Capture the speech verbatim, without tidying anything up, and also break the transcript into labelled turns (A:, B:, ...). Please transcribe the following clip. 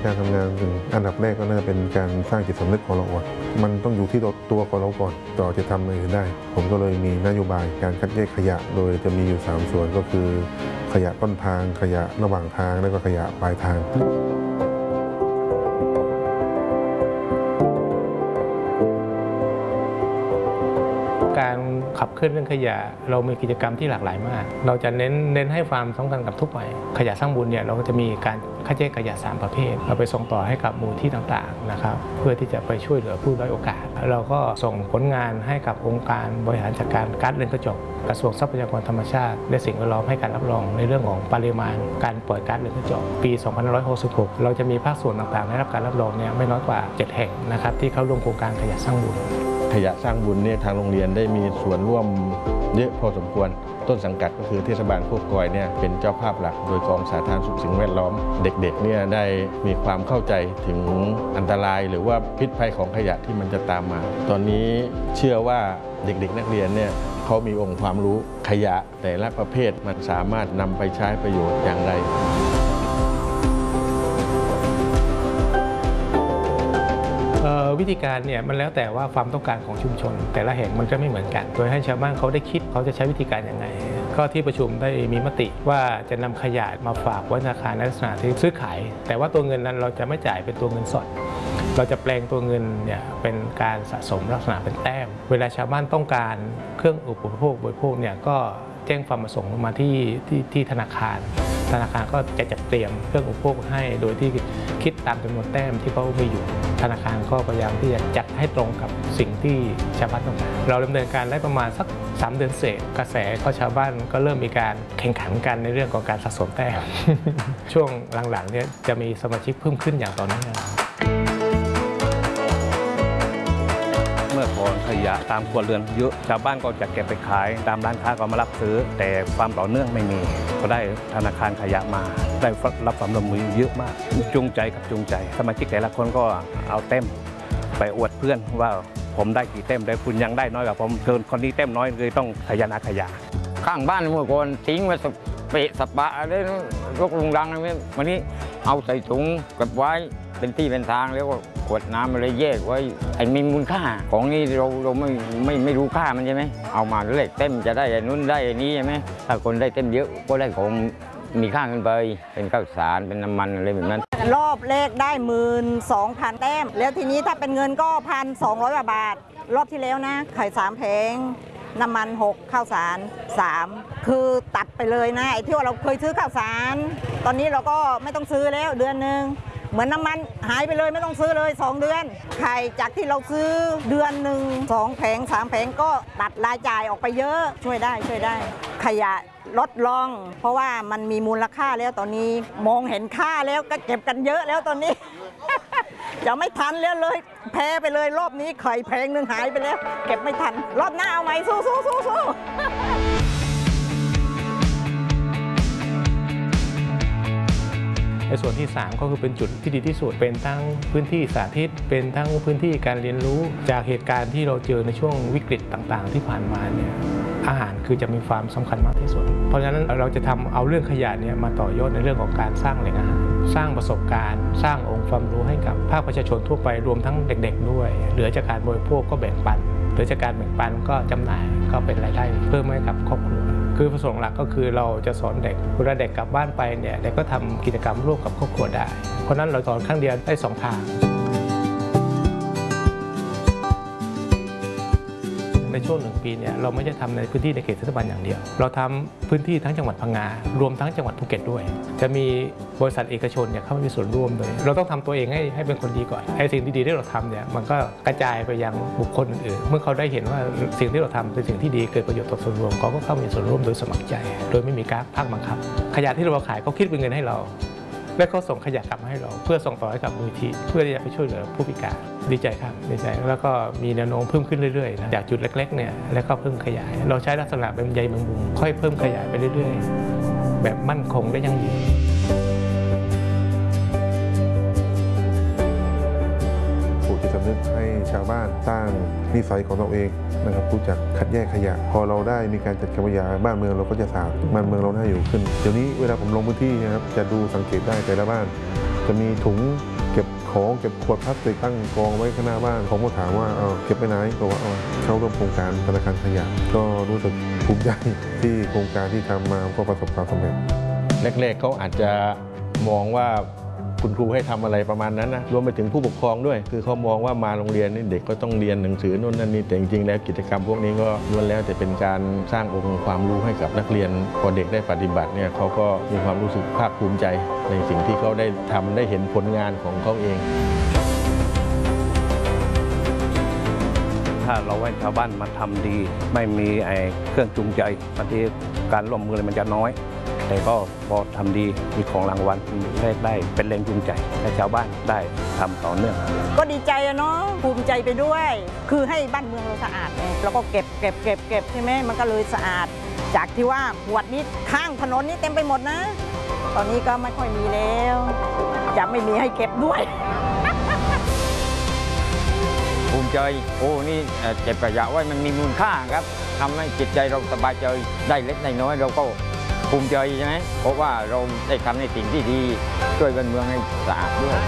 A: การทำงานถึงอันดับแรกก็น่าจะเป็นการสร้างจิตสำนึกของเราก่อนมันต้องอยู่ที่ตัวของเราก่อนต่อจะทำอะไรได้ผมก็เลยมีนโยบายการคัดแยกขยะโดยจะมีอยู่สามส่วนก็คือขยะต้นทางขยะระหว่างทางแล้วก็ขยะปลายทาง
B: การขับเคลื่อนเรื่องขยะเรามีกิจกรรมที่หลากหลายมากเราจะเน้นเน้นให้ความสำคัญกับทุกวัยขยะสร้างบุญเนี่ยเราก็จะมีการคัดแยกขยะสามประเภทเราไปส่งต่อให้กับมูลที่ต่างๆนะครับเพื่อที่จะไปช่วยเหลือผู้ด้อยโอกาสเราก็ส่งผลงานให้กับองค์การบริหารจัดการก๊าซเรือนกระจกกระทรวงทรัพยากรธรรมชาติและสิ่งแวดล้อมให้การรับรองในเรื่องของปริมาณการปล่อยก๊าซเรือนกระจกปี สองพันห้าร้อยหกสิบหก เราจะมีภาคส่วนต่างๆได้รับการรับรองเนี่ยไม่น้อยกว่าเจ็ดแห่งนะครับที่เข้าร่วมโครงการขยะสร้างบุญ
C: ขยะสร้างบุญเนี่ยทางโรงเรียนได้มีส่วนร่วมเยอะพอสมควรต้นสังกัดก็คือเทศบาลโคกกอยเนี่ยเป็นเจ้าภาพหลักโดยกองสาธารณสุขสิ่งแวดล้อมเด็กๆเนี่ยได้มีความเข้าใจถึงอันตรายหรือว่าพิษภัยของขยะที่มันจะตามมาตอนนี้เชื่อว่าเด็กๆนักเรียนเนี่ยเขามีองค์ความรู้ขยะแต่ละประเภทมันสามารถนำไปใช้ประโยชน์อย่างไร
B: วิธีการเนี่ยมันแล้วแต่ว่าความต้องการของชุมชนแต่ละแห่งมันก็ไม่เหมือนกันโดยให้ชาวบ้านเขาได้คิดเขาจะใช้วิธีการยังไงก็ที่ประชุมได้มีมติว่าจะนำขยะมาฝากไว้ธนาคารในลักษณะที่ซื้อขายแต่ว่าตัวเงินนั้นเราจะไม่จ่ายเป็นตัวเงินสดเราจะแปลงตัวเงินเนี่ยเป็นการสะสมลักษณะเป็นแต้มเวลาชาวบ้านต้องการเครื่องอุปโภคบริโภคเนี่ยก็แจ้งความประสงค์มาที่ที่ที่ธนาคารธนาคารก็จะจัดเตรียมเครื่องอุปโภคให้โดยที่คิดตามจำนวนแต้มที่เขามีอยู่ธนาคารก็พยายามที่จะจัดให้ตรงกับสิ่งที่ชาวบ้านต้องการเราดำเนินการได้ประมาณสักสามเดือนเศษกระแสก็ชาวบ้านก็เริ่มมีการแข่งขันกันในเรื่องของการสะสมแต้ม ช่วงหลังๆเนี่ยจะมีสมาชิกเพิ่มขึ้นอย่างต่อเนื่อง
D: เมื่อก่อนขยะตามครัวเรือนเยอะชาวบ้านก็จะเก็บไปขายตามร้านค้าก็มารับซื้อแต่ความต่อเนื่องไม่มีก็ได้ธนาคารขยะมาได้รับความร่วมมือเยอะมากจูงใจกับจูงใจสมาชิกแต่ละคนก็เอาเต็มไปอวดเพื่อนว่าผมได้กี่เต็มแต่คุณยังได้น้อยกว่าผมเกินคนนี้เต็มน้อยเลยต้องขยันหาขยะ
E: ข้างบ้านเมื่อก่อนทิ้งไว้สเปะสปะอะไรรกรุงรังอะไรวันนี้เอาใส่ถุงเก็บไว้เป็นที่เป็นทางแล้วก็ขวดน้ำอะไรแยกไว้ไอ้มีมูลค่าของนี้เราเราไม่ไม่ไม่รู้ค่ามันใช่ไหมเอามาเลขเต็มจะได้นู้นได้นี้ใช่ไหมถ้าคนได้เต็มเยอะก็ได้ของมีค่าขึ้นไปเป็นข้าวสารเป็นน้ำมันอะไรแบบนั้น
F: รอบเลขได้หมื่นสองพันแต้มแล้วทีนี้ถ้าเป็นเงินก็พันสองร้อยบาทรอบที่แล้วนะไข่สามแผงน้ำมันหกข้าวสารสามคือตัดไปเลยนะไอ้ที่ว่าเราเคยซื้อข้าวสารตอนนี้เราก็ไม่ต้องซื้อแล้วเดือนหนึ่งเหมือนน้ำมันหายไปเลยไม่ต้องซื้อเลยสองเดือนไข่จากที่เราซื้อเดือนหนึ่งสองแผงสามแผงก็ตัดรายจ่ายออกไปเยอะช่วยได้ช่วยได้ขยะลดลงเพราะว่ามันมีมูลค่าแล้วตอนนี้มองเห็นค่าแล้วก็เก็บกันเยอะแล้วตอนนี้ จะไม่ทันแล้วเลยแพ้ไปเลยรอบนี้ไข่แพงหนึ่งหายไปแล้วเก็บไม่ทันรอบหน้าเอาใหม่สู้สู้สู้สู้
B: ในส่วนที่สามก็คือเป็นจุดที่ดีที่สุดเป็นทั้งพื้นที่สาธิตเป็นทั้งพื้นที่การเรียนรู้จากเหตุการณ์ที่เราเจอในช่วงวิกฤตต่างๆที่ผ่านมาเนี่ยอาหารคือจะมีความสำคัญมากที่สุดเพราะฉะนั้นเราจะทำเอาเรื่องขยะเนี่ยมาต่อยอดในเรื่องของการสร้างแหล่งอาหารสร้างประสบการณ์สร้างองค์ความรู้ให้กับภาคประชาชนทั่วไปรวมทั้งเด็กๆด้วยเหลือจากการบริโภคก็แบ่งปันเหลือจากการแบ่งปันก็จำหน่ายก็เป็นรายได้เพิ่มให้กับครอบครัวคือประสงค์หลักก็คือเราจะสอนเด็กเวลาเด็กกลับบ้านไปเนี่ยเด็กก็ทำกิจกรรมร่วมกับครอบครัวได้เพราะนั้นเราสอนครั้งเดียวได้สองทางในช่วงหนึ่งปีเนี่ยเราไม่ได้ทำในพื้นที่ในเขตเทศบาลอย่างเดียวเราทำพื้นที่ทั้งจังหวัดพังงารวมทั้งจังหวัดภูเก็ตด้วยจะมีบริษัทเอกชนเนี่ยเข้ามามีส่วนร่วมด้วยเราต้องทำตัวเองให้ให้เป็นคนดีก่อนไอ้สิ่งดีๆที่เราทำเนี่ยมันก็กระจายไปยังบุคคลอื่นๆเมื่อเขาได้เห็นว่าสิ่งที่เราทำเป็นสิ่งที่ดีเกิดประโยชน์ต่อส่วนรวมเขาก็เข้ามีส่วนร่วมโดยสมัครใจโดยไม่มีการภาคบังคับขยะที่เราขายเขาคิดเป็นเงินให้เราและเขาส่งขยะกลับมาให้เราเพื่อส่งต่อให้กับมูลนิธิเพื่อที่จะไปช่วยเหลือผู้พิการดีใจครับดีใจแล้วก็มีแนวโน้มเพิ่มขึ้นเรื่อยๆนะจากจุดเล็กๆเนี่ยแล้วก็เพิ่มขยายเราใช้ลักษณะเป็นใยแมงมุมค่อยเพิ่มขยายไปเรื่อยๆแบบมั่นคงและยั่งยืน
A: ปลูกจิตสำนึกให้ชาวบ้านสร้างนิสัยของเราเองนะครับรู้จักคัดแยกขยะพอเราได้มีการจัดการขยะบ้านเมืองเราก็จะสะอาดบ้านเมืองเราน่าอยู่ขึ้นเดี๋ยวนี้เวลาผมลงพื้นที่นะครับจะดูสังเกตได้แต่ละบ้านจะมีถุงของเก็บขวดพลาสติกตั้งกองไว้ข้างหน้าบ้านผมก็ถามว่าเอาเก็บไปไหนบอกว่าเอาเข้าร่วมโครงการธนาคารขยะก็รู้สึกภูมิใจที่โครงการที่ทำมาก็ประสบความสำเร็จ
C: แรกๆเขาอาจจะมองว่าคุณครูให้ทำอะไรประมาณนั้นนะรวมไปถึงผู้ปกครองด้วย คือเขามองว่ามาโรงเรียนนี่เด็กก็ต้องเรียนหนังสือโน่นนั่นนี่แต่จริงๆแล้วกิจกรรมพวกนี้ก็ล้วนแล้วแต่เป็นการสร้างองค์ความรู้ให้กับนักเรียนพอเด็กได้ปฏิบัติเนี่ยเขาก็มีความรู้สึกภาคภูมิใจในสิ่งที่เขาได้ทำได้เห็นผลงานของเขาเอง
D: ถ้าเราให้ชาวบ้านมาทำดี ไม่มีไอ้เครื่องจูงใจบางทีการร่วมมือมันจะน้อย แต่ก็พอทำดีมีของรางวัลได้ได้เป็นแรงจูงใจให้ชาวบ้านได้ทำต่อเนื่อง
F: ก็ดีใจอะเนาะภูมิใจไปด้วย คือให้บ้านเมืองเราสะอาดไงแล้วก็เก็บเก็บเก็บเก็บใช่ไหมมันก็เลยสะอาด จากที่ว่าขวดนี้ข้างถนนนี่เต็มไปหมดนะ ตอนนี้ก็ไม่ค่อยมีแล้วจะไม่มีให้เก็บด้วย
E: ภูมิใจโอ้นี่เอ่อเก็บขยะไว้มันมีมูลค่าครับทำให้จิตใจเราสบายใจได้เล็กได้น้อยเราก็ภูมิใจใช่ไหมเพราะว่าเราได้ทำในสิ่งที่ดีช่วยบ้านเมืองให้สะอาดด้วย